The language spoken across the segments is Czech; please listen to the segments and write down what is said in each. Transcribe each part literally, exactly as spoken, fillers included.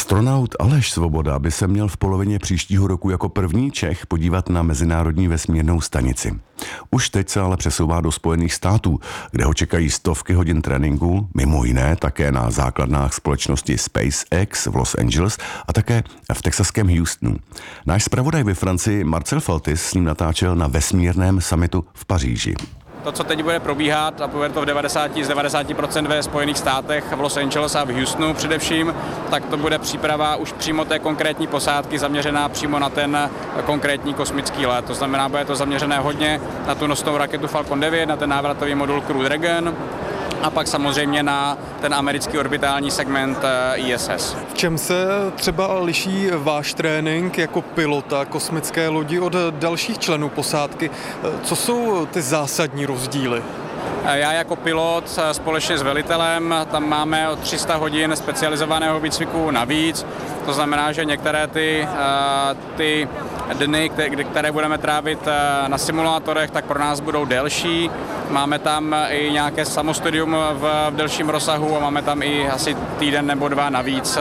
Astronaut Aleš Svoboda by se měl v polovině příštího roku jako první Čech podívat na Mezinárodní vesmírnou stanici. Už teď se ale přesouvá do Spojených států, kde ho čekají stovky hodin tréninku, mimo jiné také na základnách společnosti SpaceX v Los Angeles a také v texaském Houstonu. Náš zpravodaj ve Francii Marcel Faltis s ním natáčel na vesmírném summitu v Paříži. To, co teď bude probíhat, a bude to v devadesát z devadesáti procent ve Spojených státech, v Los Angeles a v Houstonu především, tak to bude příprava už přímo té konkrétní posádky zaměřená přímo na ten konkrétní kosmický let. To znamená, bude to zaměřené hodně na tu nosnou raketu Falcon devět, na ten návratový modul Crew Dragon a pak samozřejmě na ten americký orbitální segment I S S. V čem se třeba liší váš trénink jako pilota kosmické lodi od dalších členů posádky? Co jsou ty zásadní rozdíly? Já jako pilot společně s velitelem, tam máme o tři sta hodin specializovaného výcviku navíc. To znamená, že některé ty, ty dny, které budeme trávit na simulátorech, tak pro nás budou delší. Máme tam i nějaké samostudium v delším rozsahu a máme tam i asi týden nebo dva navíc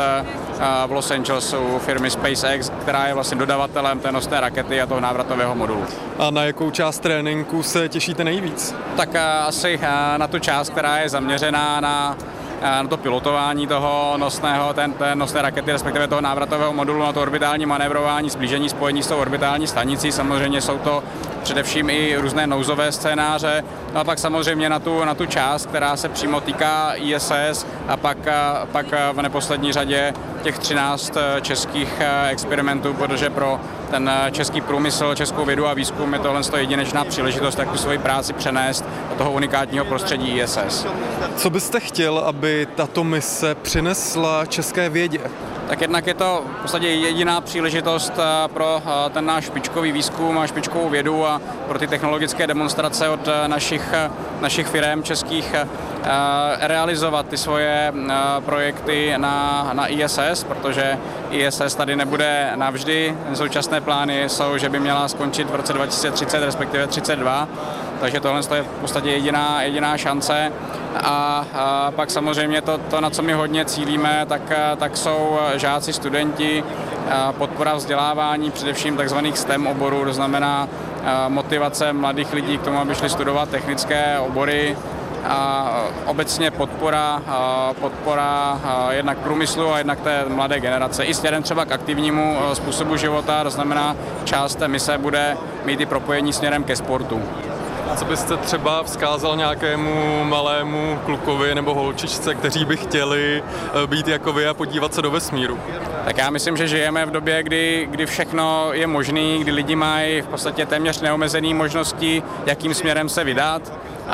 v Los Angeles u firmy SpaceX, která je vlastně dodavatelem té nosné rakety a toho návratového modulu. A na jakou část tréninku se těšíte nejvíc? Tak asi na tu část, která je zaměřená na na to pilotování toho nosného, ten, ten nosné rakety, respektive toho návratového modulu, na to orbitální manévrování, sblížení spojení s tou orbitální stanicí. Samozřejmě jsou to především i různé nouzové scénáře. No a pak samozřejmě na tu, na tu část, která se přímo týká I S S a pak, pak v neposlední řadě těch třináct českých experimentů, protože pro ten český průmysl, českou vědu a výzkum je tohle jedinečná příležitost, jak tu svoji práci přenést do toho unikátního prostředí I S S. Co byste chtěl, aby tato mise přinesla české vědě? Tak jednak je to v podstatě jediná příležitost pro ten náš špičkový výzkum a špičkovou vědu a pro ty technologické demonstrace od našich, našich firem českých realizovat ty svoje projekty na, na I S S, protože I S S tady nebude navždy. Současné plány jsou, že by měla skončit v roce dva tisíce třicet, respektive třicet dva, takže tohle je v podstatě jediná, jediná šance. A, a pak samozřejmě to, to, na co my hodně cílíme, tak, tak jsou žáci, studenti, podpora vzdělávání, především tzv. STEM oborů, to znamená motivace mladých lidí k tomu, aby šli studovat technické obory, a obecně podpora, podpora jednak průmyslu a jednak té mladé generace. I směrem třeba k aktivnímu způsobu života, to znamená, část té mise bude mít i propojení směrem ke sportu. Co byste třeba vzkázal nějakému malému klukovi nebo holčičce, kteří by chtěli být jako vy a podívat se do vesmíru? Tak já myslím, že žijeme v době, kdy, kdy všechno je možné, kdy lidi mají v podstatě téměř neomezené možnosti, jakým směrem se vydat.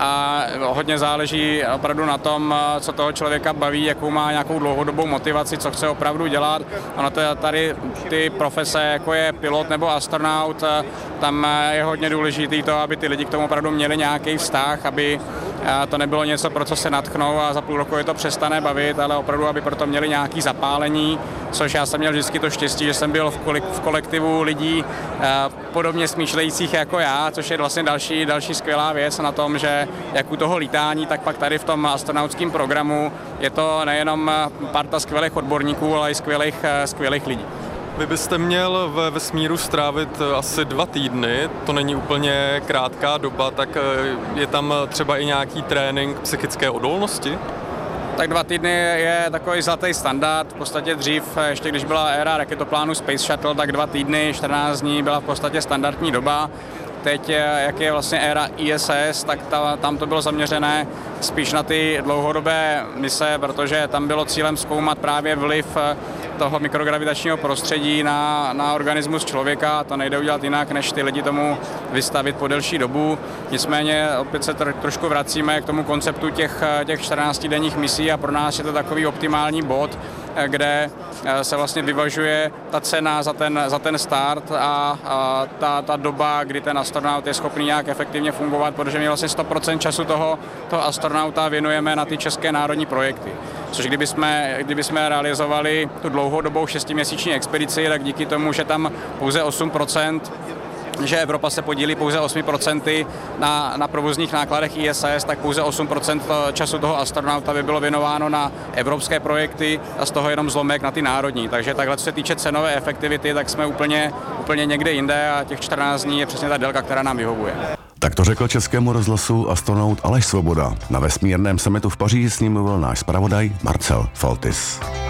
A hodně záleží opravdu na tom, co toho člověka baví, jakou má nějakou dlouhodobou motivaci, co chce opravdu dělat. Ono tady ty profese, jako je pilot nebo astronaut, tam je hodně důležité to, aby ty lidi k tomu opravdu měli nějaký vztah, aby to nebylo něco, pro co se natchnou a za půl roku je to přestane bavit, ale opravdu, aby proto měli nějaký zapálení, což já jsem měl vždycky to štěstí, že jsem byl v kolektivu lidí podobně smýšlejících jako já, což je vlastně další, další skvělá věc na tom, že jak u toho lítání, tak pak tady v tom astronautském programu je to nejenom parta skvělých odborníků, ale i skvělých, skvělých lidí. Vy byste měl ve vesmíru strávit asi dva týdny, to není úplně krátká doba, tak je tam třeba i nějaký trénink psychické odolnosti? Tak dva týdny je takový zlatý standard. V podstatě dřív, ještě když byla éra raketoplánu Space Shuttle, tak dva týdny, čtrnáct dní byla v podstatě standardní doba. Teď, jak je vlastně éra I S S, tak ta, tam to bylo zaměřené spíš na ty dlouhodobé mise, protože tam bylo cílem zkoumat právě vliv toho mikrogravitačního prostředí na, na organismus člověka. To nejde udělat jinak, než ty lidi tomu vystavit po delší dobu. Nicméně opět se tr- trošku vracíme k tomu konceptu těch, těch čtrnáctidenních misí a pro nás je to takový optimální bod, kde se vlastně vyvažuje ta cena za ten, za ten start a, a ta, ta doba, kdy ten astronaut je schopný nějak efektivně fungovat, protože my vlastně sto procent času toho, toho astronauta věnujeme na ty české národní projekty. Což kdyby jsme, kdyby jsme realizovali tu dlouhodobou šestiměsíční expedici, tak díky tomu, že tam pouze osm procent že Evropa se podílí pouze osm procent na, na provozních nákladech I S S, tak pouze osm procent času toho astronauta by bylo věnováno na evropské projekty a z toho jenom zlomek na ty národní. Takže takhle, co se týče cenové efektivity, tak jsme úplně, úplně někde jinde a těch čtrnáct dní je přesně ta délka, která nám vyhovuje. Tak to řekl Českému rozhlasu astronaut Aleš Svoboda. Na vesmírném summitu v Paříži s ním mluvil náš zpravodaj Marcel Foltis.